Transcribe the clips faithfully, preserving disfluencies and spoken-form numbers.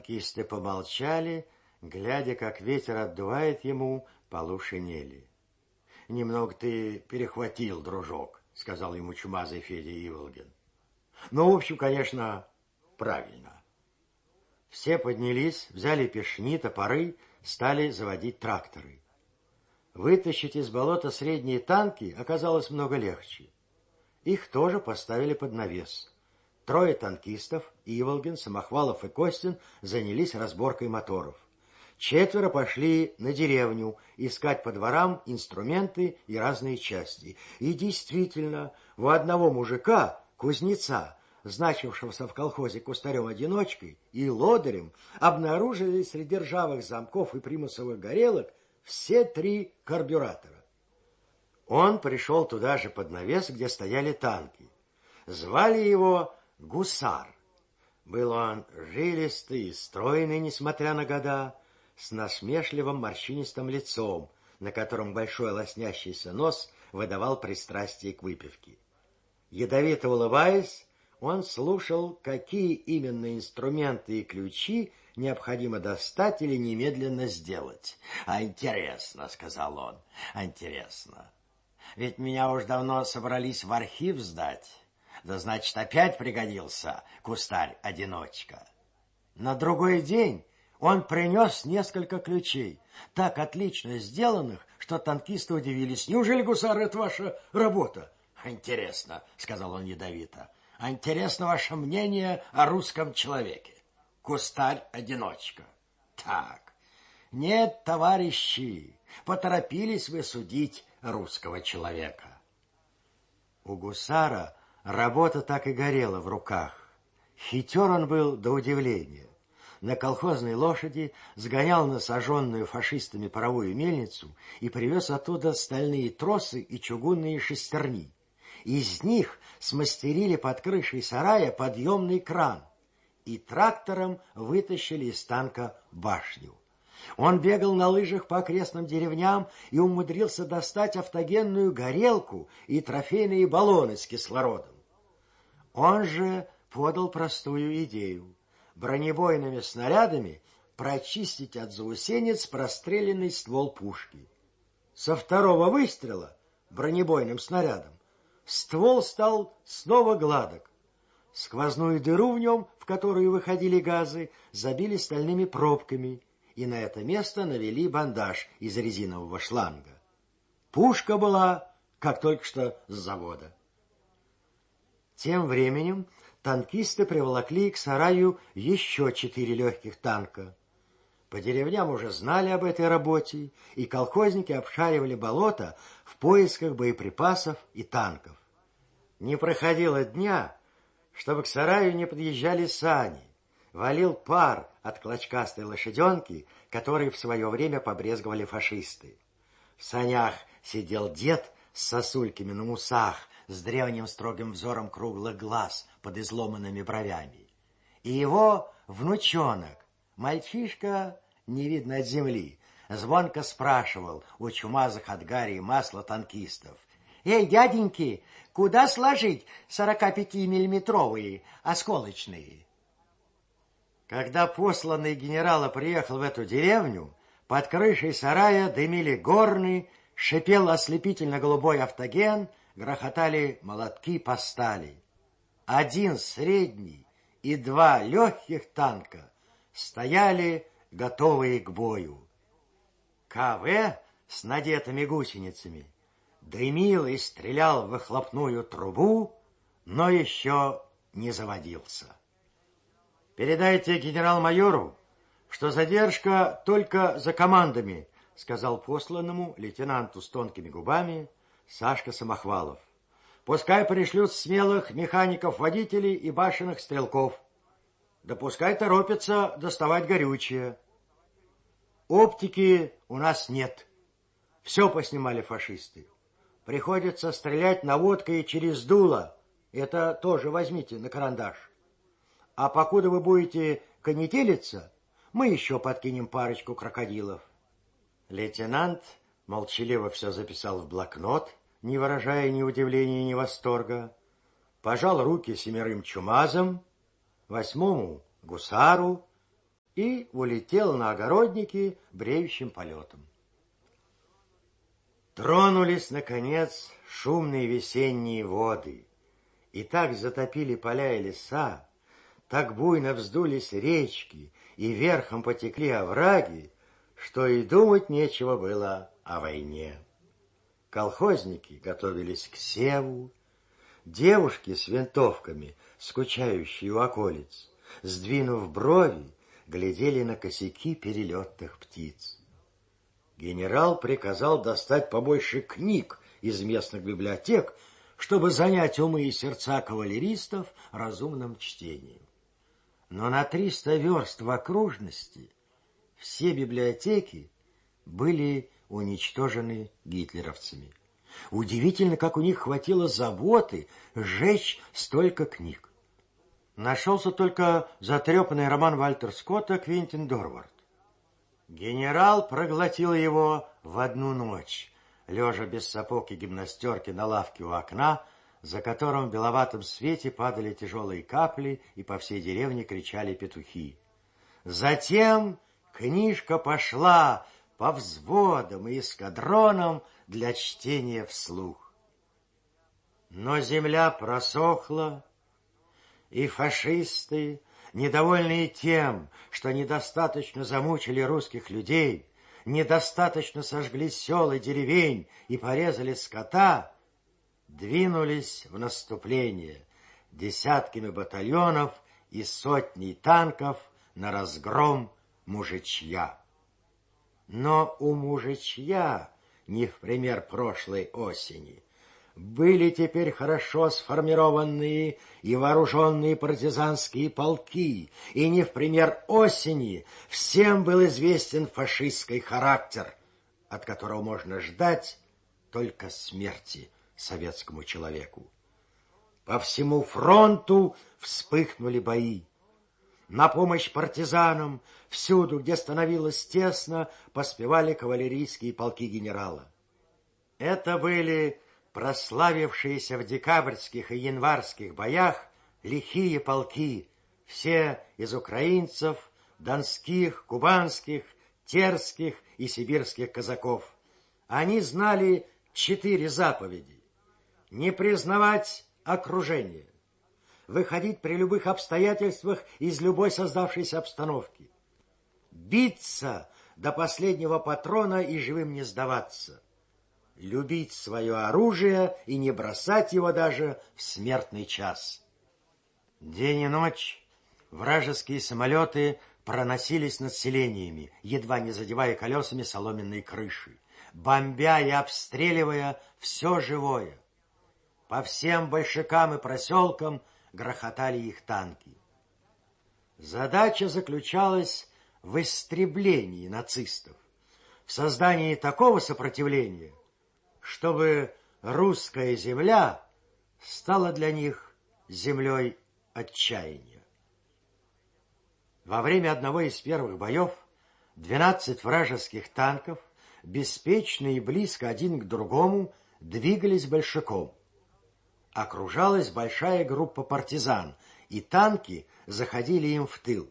танкисты помолчали, глядя, как ветер отдувает ему полу шинели. — Немного ты перехватил, дружок, — сказал ему чумазый Федя Иволгин. — Ну, в общем, конечно, правильно. Все поднялись, взяли пешни, топоры, стали заводить тракторы. Вытащить из болота средние танки оказалось много легче. Их тоже поставили под навес. Трое танкистов, Иволгин, Самохвалов и Костин, занялись разборкой моторов. Четверо пошли на деревню искать по дворам инструменты и разные части. И действительно, у одного мужика, кузнеца, значившегося в колхозе кустарем-одиночкой и лодырем, обнаружили среди ржавых замков и примусовых горелок все три карбюратора. Он пришел туда же под навес, где стояли танки. Звали его Гусар. Был он жилистый и стройный, несмотря на года, с насмешливым морщинистым лицом, на котором большой лоснящийся нос выдавал пристрастие к выпивке. Ядовито улыбаясь, он слушал, какие именно инструменты и ключи необходимо достать или немедленно сделать. «А интересно», — сказал он, — «интересно. Ведь меня уж давно собрались в архив сдать. Да значит, опять пригодился кустарь-одиночка». На другой день он принес несколько ключей, так отлично сделанных, что танкисты удивились. «Неужели, гусар, это ваша работа?» «Интересно», — сказал он ядовито, — «а интересно ваше мнение о русском человеке. Кустарь-одиночка. Так, нет, товарищи, поторопились вы судить русского человека». У гусара работа так и горела в руках. Хитер он был до удивления. На колхозной лошади сгонял на сожженную фашистами паровую мельницу и привез оттуда стальные тросы и чугунные шестерни. Из них смастерили под крышей сарая подъемный кран и трактором вытащили из танка башню. Он бегал на лыжах по окрестным деревням и умудрился достать автогенную горелку и трофейные баллоны с кислородом. Он же подал простую идею — бронебойными снарядами прочистить от заусенец простреленный ствол пушки. Со второго выстрела бронебойным снарядом ствол стал снова гладок. Сквозную дыру в нем, в которую выходили газы, забили стальными пробками, и на это место навели бандаж из резинового шланга. Пушка была, как только что с завода. Тем временем танкисты приволокли к сараю еще четыре легких танка. По деревням уже знали об этой работе, и колхозники обшаривали болото в поисках боеприпасов и танков. Не проходило дня, чтобы к сараю не подъезжали сани. Валил пар от клочкастой лошаденки, которой в свое время побрезговали фашисты. В санях сидел дед с сосульками на усах, с древним строгим взором круглых глаз под изломанными бровями. И его внучонок, мальчишка, не видно от земли, звонко спрашивал у чумазых от гари и масла танкистов: «Эй, дяденьки, куда сложить сорокапятимиллиметровые осколочные?» Когда посланный генерала приехал в эту деревню, под крышей сарая дымили горны, шипел ослепительно-голубой автоген, грохотали молотки по стали. Один средний и два легких танка стояли, готовые к бою. КВ с надетыми гусеницами дымил и стрелял в выхлопную трубу, но еще не заводился. «Передайте генерал-майору, что задержка только за командами», — сказал посланному лейтенанту с тонкими губами Сашка Самохвалов. «Пускай пришлют смелых механиков-водителей и башенных стрелков. Да пускай торопятся доставать горючее. Оптики у нас нет. Все поснимали фашисты. Приходится стрелять наводкой через дуло. Это тоже возьмите на карандаш. А покуда вы будете конетелиться, мы еще подкинем парочку крокодилов». Лейтенант молчаливо все записал в блокнот, не выражая ни удивления, ни восторга, пожал руки семерым чумазам, восьмому гусару, и улетел на огородники бреющим полетом. Тронулись, наконец, шумные весенние воды, и так затопили поля и леса, так буйно вздулись речки и верхом потекли овраги, что и думать нечего было о войне. Колхозники готовились к севу, девушки с винтовками, скучающие у околиц, сдвинув брови, глядели на косяки перелетных птиц. Генерал приказал достать побольше книг из местных библиотек, чтобы занять умы и сердца кавалеристов разумным чтением. Но на триста верст в окружности все библиотеки были уничтожены гитлеровцами. Удивительно, как у них хватило заботы сжечь столько книг. Нашелся только затрепанный роман Вальтер Скотта «Квентин Дорвард». Генерал проглотил его в одну ночь, лежа без сапог и гимнастерки на лавке у окна, за которым в беловатом свете падали тяжелые капли, и по всей деревне кричали петухи. Затем книжка пошла по взводам и эскадронам для чтения вслух. Но земля просохла, и фашисты, недовольные тем, что недостаточно замучили русских людей, недостаточно сожгли сел и деревень и порезали скота, двинулись в наступление десятками батальонов и сотней танков на разгром Мужичья. Но у Мужичья, не в пример прошлой осени, были теперь хорошо сформированные и вооруженные партизанские полки, и не в пример осени всем был известен фашистский характер, от которого можно ждать только смерти советскому человеку. По всему фронту вспыхнули бои. На помощь партизанам всюду, где становилось тесно, поспевали кавалерийские полки генерала. Это были прославившиеся в декабрьских и январских боях лихие полки, все из украинцев, донских, кубанских, терских и сибирских казаков. Они знали четыре заповеди: не признавать окружение, выходить при любых обстоятельствах из любой создавшейся обстановки, биться до последнего патрона и живым не сдаваться, любить свое оружие и не бросать его даже в смертный час. День и ночь вражеские самолеты проносились над селениями, едва не задевая колесами соломенные крыши, бомбя и обстреливая все живое. По всем большакам и проселкам грохотали их танки. Задача заключалась в истреблении нацистов, в создании такого сопротивления, чтобы русская земля стала для них землей отчаяния. Во время одного из первых боев двенадцать вражеских танков беспечно и близко один к другому двигались большаком. Окружалась большая группа партизан, и танки заходили им в тыл.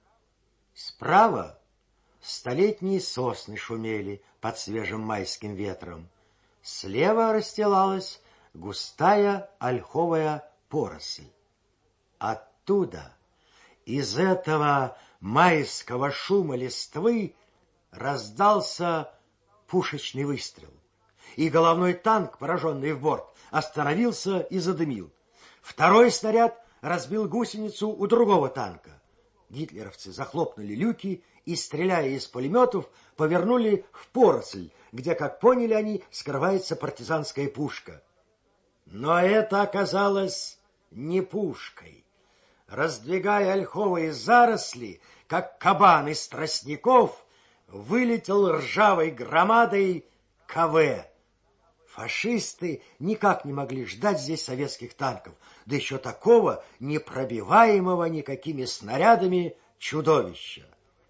Справа столетние сосны шумели под свежим майским ветром. Слева расстилалась густая ольховая поросль. Оттуда, из этого майского шума листвы, раздался пушечный выстрел, и головной танк, пораженный в борт, остановился и задымил. Второй снаряд разбил гусеницу у другого танка. Гитлеровцы захлопнули люки и, стреляя из пулеметов, повернули в поросль, где, как поняли они, скрывается партизанская пушка. Но это оказалось не пушкой. Раздвигая ольховые заросли, как кабан из тростников, вылетел ржавой громадой КВ. Фашисты никак не могли ждать здесь советских танков, да еще такого непробиваемого никакими снарядами чудовища.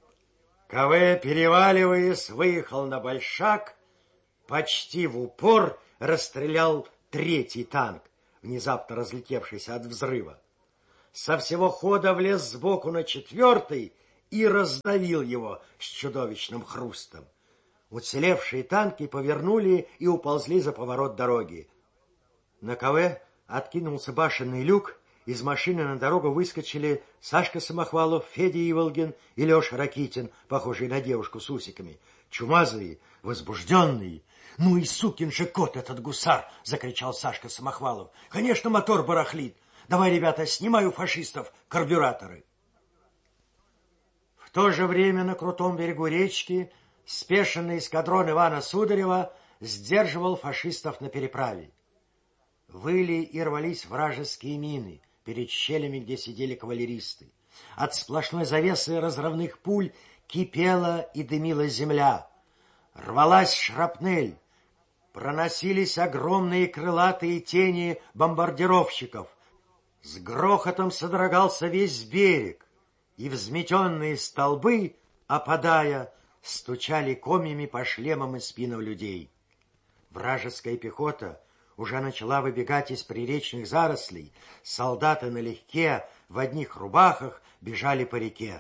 КВ, переваливаясь, выехал на большак, почти в упор расстрелял третий танк, внезапно разлетевшийся от взрыва. Со всего хода влез сбоку на четвертый и раздавил его с чудовищным хрустом. Уцелевшие танки повернули и уползли за поворот дороги. На КВ откинулся башенный люк, из машины на дорогу выскочили Сашка Самохвалов, Федя Иволгин и Леша Ракитин, похожий на девушку с усиками. Чумазые, возбужденные. «Ну и сукин же кот этот гусар!» — закричал Сашка Самохвалов. «Конечно, мотор барахлит. Давай, ребята, снимай у фашистов карбюраторы». В то же время на крутом берегу речки спешенный эскадрон Ивана Сударева сдерживал фашистов на переправе. Выли и рвались вражеские мины перед щелями, где сидели кавалеристы. От сплошной завесы разрывных пуль кипела и дымилась земля. Рвалась шрапнель. Проносились огромные крылатые тени бомбардировщиков. С грохотом содрогался весь берег, и взметенные столбы, опадая, стучали комьями по шлемам и спинам людей. Вражеская пехота уже начала выбегать из приречных зарослей. Солдаты налегке, в одних рубахах, бежали по реке.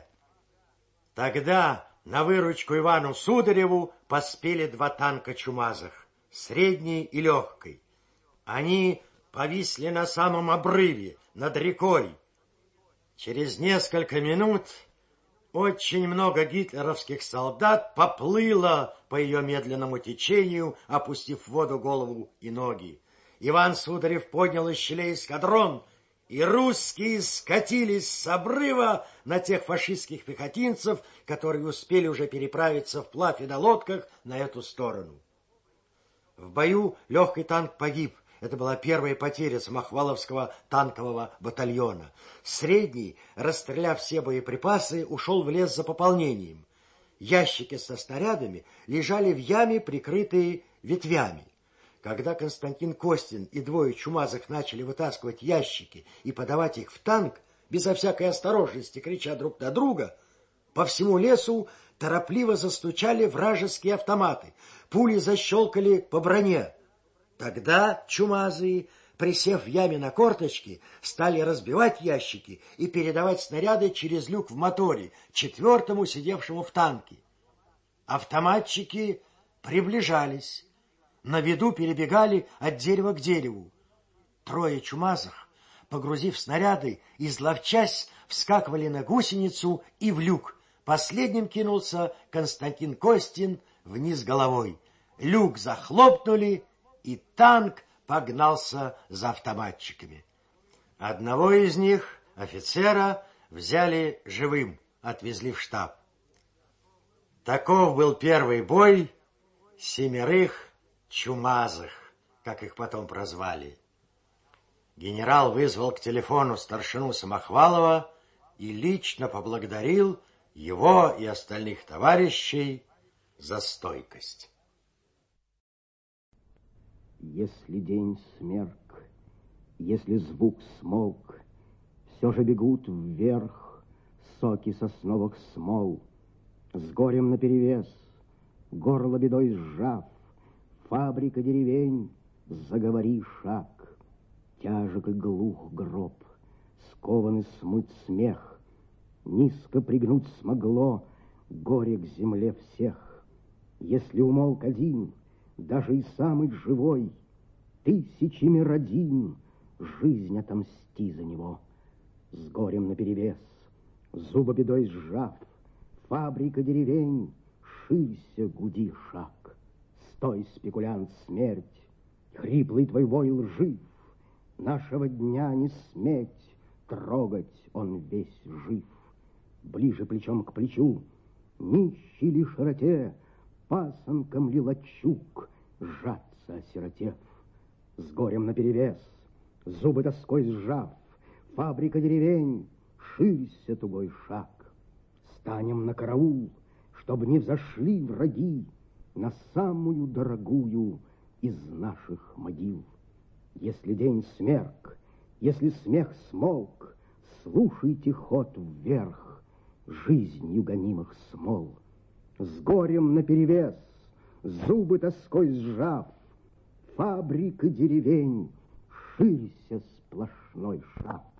Тогда на выручку Ивану Судареву поспели два танка чумазых, средний и легкий. Они повисли на самом обрыве, над рекой. Через несколько минут очень много гитлеровских солдат поплыло по ее медленному течению, опустив в воду голову и ноги. Иван Сударев поднял из щелей эскадрон, и русские скатились с обрыва на тех фашистских пехотинцев, которые успели уже переправиться вплавь и на лодках на эту сторону. В бою легкий танк погиб. Это была первая потеря Самохваловского танкового батальона. Средний, расстреляв все боеприпасы, ушел в лес за пополнением. Ящики со снарядами лежали в яме, прикрытые ветвями. Когда Константин Костин и двое чумазых начали вытаскивать ящики и подавать их в танк, безо всякой осторожности, крича друг на друга, по всему лесу торопливо застучали вражеские автоматы. Пули защелкали по броне. Тогда чумазые, присев в яме на корточки, стали разбивать ящики и передавать снаряды через люк в моторе четвертому, сидевшему в танке. Автоматчики приближались. На виду перебегали от дерева к дереву. Трое чумазых, погрузив снаряды, изловчась, вскакивали на гусеницу и в люк. Последним кинулся Константин Костин вниз головой. Люк захлопнули, и танк погнался за автоматчиками. Одного из них, офицера, взяли живым, отвезли в штаб. Таков был первый бой семерых чумазых, как их потом прозвали. Генерал вызвал к телефону старшину Самохвалова и лично поблагодарил его и остальных товарищей за стойкость. Если день смерк, если звук смолк, все же бегут вверх соки сосновых смол. С горем наперевес, горло бедой сжав, фабрика деревень, заговори шаг. Тяжек и глух гроб, скованный смыть смех, низко пригнуть смогло горе к земле всех. Если умолк один, даже и самый живой, тысячами родин жизнь отомсти за него. С горем наперевес, зубы бедой сжав, фабрика деревень, ширься, гуди шаг. Стой, спекулянт, смерть, хриплый твой вой лжив, нашего дня не сметь, трогать он весь жив. Ближе плечом к плечу, нищий ли широте, пасынком ли лачуг, сжаться осиротев. С горем наперевес, зубы тоской сжав, фабрика деревень, ширься тугой шаг. Станем на караул, чтоб не взошли враги на самую дорогую из наших могил. Если день смерк, если смех смолк, слушайте ход вверх жизнью гонимых смол. С горем наперевес, зубы тоской сжав, фабрика деревень, ширься сплошной шаг.